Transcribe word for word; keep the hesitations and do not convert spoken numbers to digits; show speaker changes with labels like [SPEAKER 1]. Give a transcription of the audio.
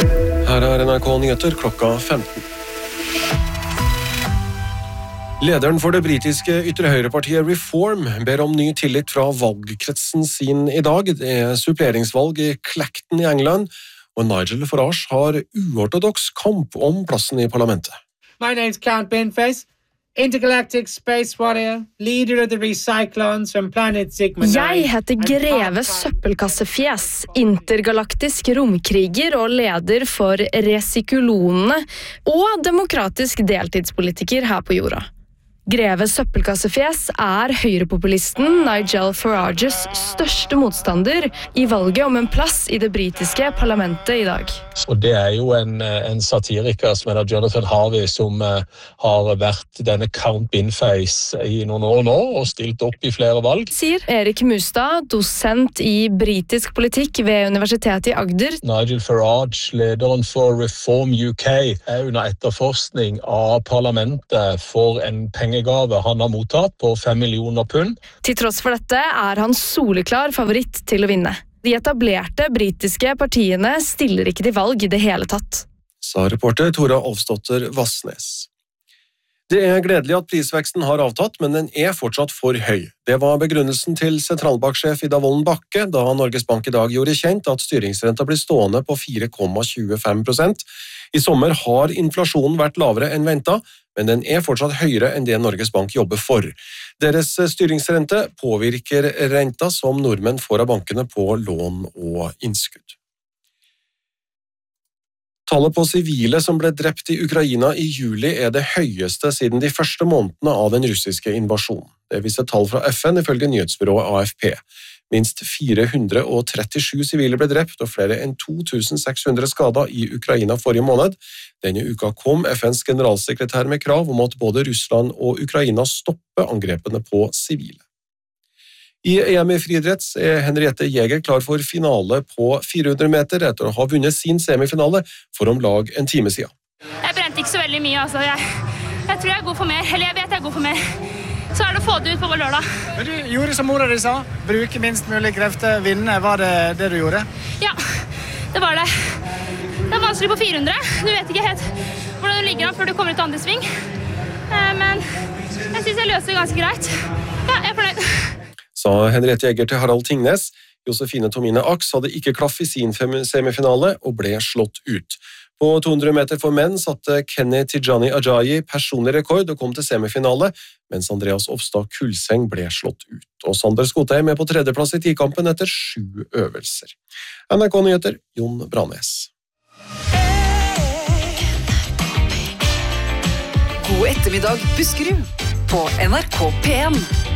[SPEAKER 1] Her er N R K Nyheter klokka femten. Lederen for det britiske ytterhøyrepartiet Reform ber om ny tillit fra valgkretsen sin i dag. Det er suppleringsvalg i Clacton i England, og Nigel Farage har uortodoks kamp om plassen i parlamentet.
[SPEAKER 2] My name's Count Binface, intergalactic space warrior, leader of the Recyclons from planet Sigma nine.
[SPEAKER 3] Jeg heter Greve Søppelkassefjes, intergalaktisk romkriger og leder for Resikulonene og demokratisk deltidspolitiker her på jorda. Greve Søppelkassefjes er høyrepopulisten Nigel Farages største motstander i valget om en plass i det britiske parlamentet i dag.
[SPEAKER 4] Og det er jo en, en satiriker som heter Jonathan Harvey, som uh, har vært denne Count Binface i noen år nå og stilt opp i flere valg.
[SPEAKER 3] Sier Erik Mustad, dosent i britisk politikk ved Universitetet i Agder.
[SPEAKER 4] Nigel Farage, lederen for Reform U K, er under etterforskning av parlamentet for en pengegave han har mottatt på fem millioner pund.
[SPEAKER 3] Til tross for dette er han soleklar favoritt til å vinne. De etablerte britiske partiene stiller ikke til valg i det hele tatt.
[SPEAKER 1] Sa reporter Tora Alfsdotter Vassnes. Det er gledelig at prisveksten har avtatt, men den er fortsatt for høy. Det var begrunnelsen til sentralbanksjef Ida Wolden Bakke da Norges Bank i dag gjorde kjent at styringsrenta blir stående på fire komma tjuefem prosent. I sommer har inflasjonen vært lavere enn ventet, men den er fortsatt høyere enn det Norges Bank jobber for. Deres styringsrente påvirker renta som nordmenn får av bankene på lån og innskudd. Tallet på sivile som ble drept i Ukraina i juli er det høyeste siden de første månedene av den russiske invasjonen. Det viser tall fra F N ifølge nyhetsbyrået A F P. Minst fire hundre og trettisju sivile ble drept og flere enn to tusen seks hundre skadet i Ukraina forrige måned. Denne uka kom F N's generalsekretær med krav om at både Russland og Ukraina stopper angrepene på sivile. I E M i friidrett er Henriette Jäger klar for finale på fire hundre meter etter å ha vunnet sin semifinale for om lag en time siden.
[SPEAKER 5] Jeg brente ikke så veldig mye, altså. Jeg, jeg tror jeg er god for mer, eller jeg vet jeg er god for mer. Så er det å få det ut på vår lørdag.
[SPEAKER 2] Men du gjorde som mora di sa, bruke minst mulig krefter, vinne, var det det du gjorde?
[SPEAKER 5] Ja, det var det. Det er vanskelig på fire hundre. Du vet ikke helt hvordan du ligger an før du kommer ut til andre sving. Men jeg synes jeg løser det ganske greit. Ja, jeg er fornøyd.
[SPEAKER 1] Sa Henriette Jäger til Harald Tingnes. Josefine Tomine Aks hadde ikke klaff i sin semifinale og ble slått ut. På to hundre meter for menn satte Kenny Tijani Ajayi personlig rekord og kom til semifinale, mens Andreas Ofstad Kulseng ble slått ut. Og Sander Skottheim er på tredjeplass i tikampen etter sju øvelser. N R K Nyheter, Jon Branes.
[SPEAKER 6] God ettermiddag, Buskerud, på N R K P en.